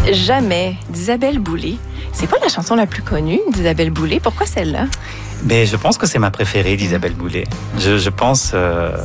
Jamais d'Isabelle Boulay. C'est pas la chanson la plus connue d'Isabelle Boulay. Pourquoi celle-là? Mais je pense que c'est ma préférée d'Isabelle Boulay. Je pense